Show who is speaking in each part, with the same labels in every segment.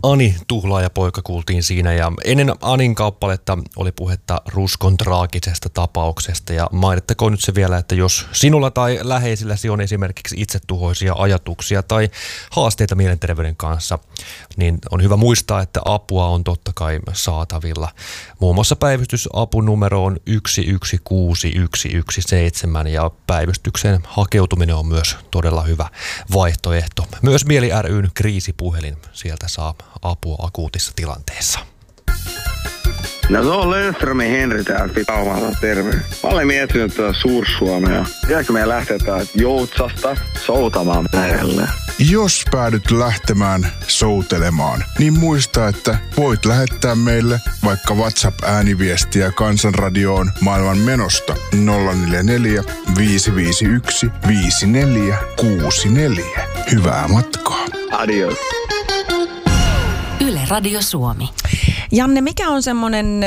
Speaker 1: Ani tuhlaajapoika kuultiin siinä ja ennen Anin kappaletta oli puhetta Ruskon traagisesta tapauksesta ja mainittakoon nyt se vielä, että jos sinulla tai läheisilläsi on esimerkiksi itsetuhoisia ajatuksia tai haasteita mielenterveyden kanssa, niin on hyvä muistaa, että apua on totta kai saatavilla. Muun muassa päivystysapunumero on 116117 ja päivystykseen hakeutuminen on myös todella hyvä vaihtoehto. Myös Mieli ry:n kriisipuhelin, sieltä saa apua akuutissa tilanteessa.
Speaker 2: No se on Löfströmin Henri täältä Kauhavalla, terve. Mä olen miettinyt tuota Suur-Suomea. Pitääkö meidän lähteä täältä Joutsasta soutamaan merelle?
Speaker 3: Jos päädyt lähtemään soutelemaan, niin muista, että voit lähettää meille vaikka WhatsApp-ääniviestiä Kansanradioon maailman menosta 044 551 5464. Hyvää matkaa.
Speaker 2: Adios.
Speaker 4: Yle Radio Suomi.
Speaker 5: Janne, mikä on semmoinen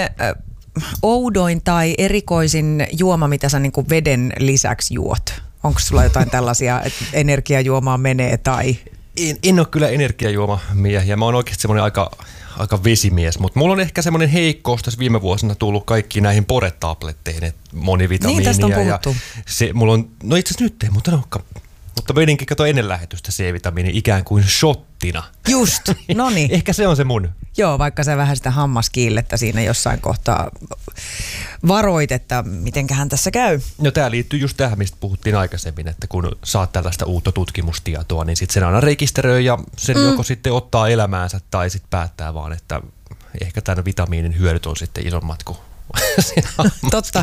Speaker 5: oudoin tai erikoisin juoma, mitä sä niinku veden lisäksi juot? Onko sulla jotain tällaisia, että energiajuomaa menee tai...
Speaker 1: En ole kyllä energiajuomamiehiä. Mä oon oikeasti semmoinen aika vesimies, mutta mulla on ehkä semmoinen heikkous tässä viime vuosina tullut kaikki näihin Pore-tabletteihin, monivitamiinia.
Speaker 5: Niin, tästä on puhuttu.
Speaker 1: Ja mulla on, no itse asiassa nyt ei muuten olekaan. Mutta vedinkin kato ennen lähetystä C-vitamiini ikään kuin shottina.
Speaker 5: Just, no niin.
Speaker 1: Ehkä se on se mun.
Speaker 5: Joo, vaikka sä vähän sitä hammaskiillettä siinä jossain kohtaa varoit, että mitenköhän tässä käy.
Speaker 1: No tää liittyy just tähän, mistä puhuttiin aikaisemmin, että kun saat tällaista uutta tutkimustietoa, niin sit sen aina rekisteröi ja sen joko sitten ottaa elämäänsä tai sitten päättää vaan, että ehkä tämän vitamiinin hyödyt on sitten isommat kuin
Speaker 5: Totta.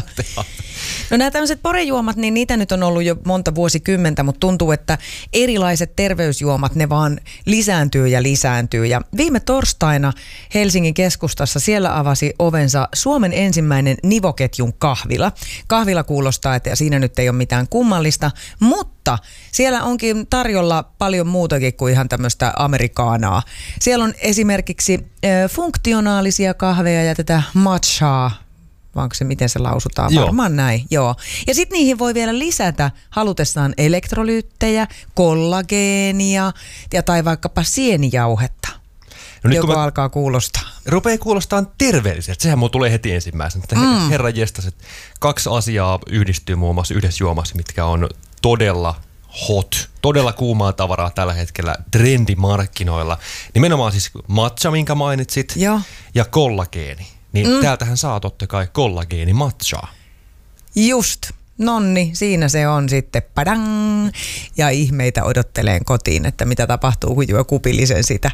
Speaker 5: No nämä tämmöiset porejuomat, niin niitä nyt on ollut jo monta vuosikymmentä, mutta tuntuu, että erilaiset terveysjuomat, ne vaan lisääntyy ja lisääntyy. Ja viime torstaina Helsingin keskustassa siellä avasi ovensa Suomen ensimmäinen nivoketjun kahvila. Kahvila kuulostaa, että siinä nyt ei ole mitään kummallista, mutta siellä onkin tarjolla paljon muutakin kuin ihan tämmöistä amerikaanaa. Siellä on esimerkiksi funktionaalisia kahveja ja tätä matchaa. Vai onko se, miten se lausutaan?
Speaker 1: Joo.
Speaker 5: Varmaan näin, joo. Ja sitten niihin voi vielä lisätä halutessaan elektrolyyttejä, kollageenia tai vaikkapa sienijauhetta, joka alkaa kuulostaa.
Speaker 1: Rupeaa kuulostaa terveelliseltä. Sehän mulla tulee heti ensimmäisenä. Herran jestas, että 2 asiaa yhdistyy muun muassa yhdessä juomassa, mitkä on todella hot, todella kuumaa tavaraa tällä hetkellä trendimarkkinoilla. Nimenomaan siis matcha, minkä mainitsit,
Speaker 5: Joo.
Speaker 1: ja kollageeni. Niin täältähän saa totta kai kollageeni matchaa.
Speaker 5: Just. Nonni, siinä se on sitten. Padang! Ja ihmeitä odotteleen kotiin, että mitä tapahtuu, kun juo kupillisen sitä.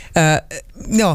Speaker 5: Joo,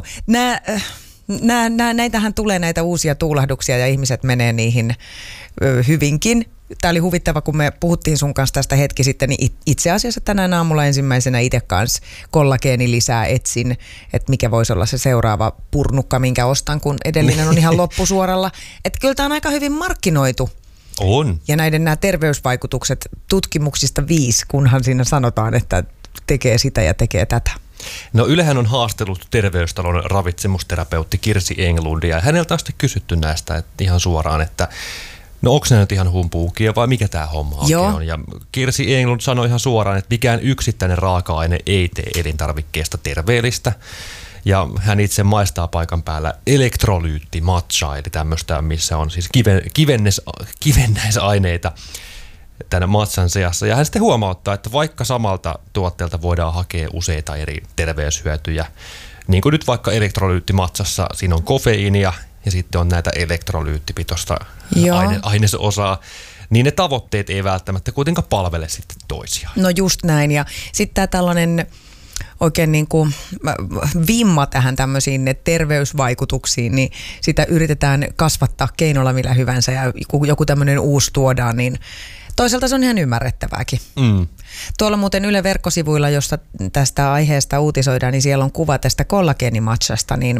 Speaker 5: näitähän tulee näitä uusia tuulahduksia ja ihmiset menee niihin hyvinkin. Tämä oli huvittava, kun me puhuttiin sun kanssa tästä hetki sitten, niin itse asiassa tänään aamulla ensimmäisenä itse kanssa kollageeni lisää etsin, että mikä voisi olla se seuraava purnukka, minkä ostan, kun edellinen on ihan loppusuoralla. Että kyllä tämä on aika hyvin markkinoitu.
Speaker 1: On.
Speaker 5: Ja nämä terveysvaikutukset tutkimuksista 5, kunhan siinä sanotaan, että tekee sitä ja tekee tätä.
Speaker 1: No Ylehän on haastellut terveystalon ravitsemusterapeutti Kirsi Englundia ja häneltä on sitten kysytty näistä että ihan suoraan, että no onko ne nyt ihan humpuukia vai mikä tämä homma oikein on? Ja Kirsi Englund sanoi ihan suoraan, että mikään yksittäinen raaka-aine ei tee elintarvikkeesta terveellistä. Ja hän itse maistaa paikan päällä elektrolyyttimatchaa, eli tämmöistä, missä on siis kivennäisaineita tämän matchan seassa. Ja hän sitten huomauttaa, että vaikka samalta tuotteelta voidaan hakea useita eri terveyshyötyjä, niin kuin nyt vaikka elektrolyyttimatsassa, siinä on kofeiinia ja sitten on näitä elektrolyyttipitoista ainesosaa, niin ne tavoitteet ei välttämättä kuitenkaan palvele sitten toisiaan.
Speaker 5: No just näin, ja sitten tämä tällainen oikein niin kuin vimma tähän tämmöisiin terveysvaikutuksiin, niin sitä yritetään kasvattaa keinolla millä hyvänsä, ja kun joku tämmöinen uusi tuodaan, niin toisaalta se on ihan ymmärrettävääkin. Tuolla muuten Yle verkkosivuilla, jossa tästä aiheesta uutisoidaan, niin siellä on kuva tästä kollageenimatchasta, niin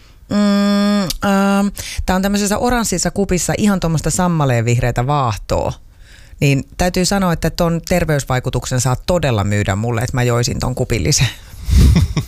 Speaker 5: tämä on tämmöisessä oranssissa kupissa ihan tuommoista sammaleenvihreätä vaahtoa. Niin täytyy sanoa, että ton terveysvaikutuksen saa todella myydä mulle, että mä joisin ton kupillisen.